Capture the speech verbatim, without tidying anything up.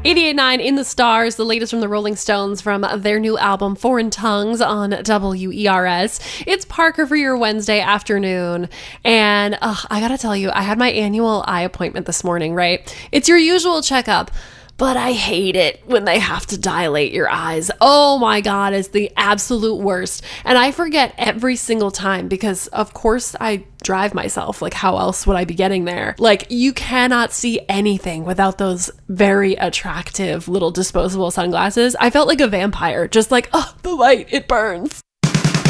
eighty-eight point nine In the Stars, the latest from the Rolling Stones from their new album Foreign Tongues on W E R S. It's Parker for your Wednesday afternoon. And uh, I gotta tell you, I had my annual eye appointment this morning, right? It's your usual checkup. But I hate it when they have to dilate your eyes. Oh my God, it's the absolute worst. And I forget every single time because, of course, I drive myself. Like, how else would I be getting there? Like, you cannot see anything without those very attractive little disposable sunglasses. I felt like a vampire, just like, oh, the light, it burns.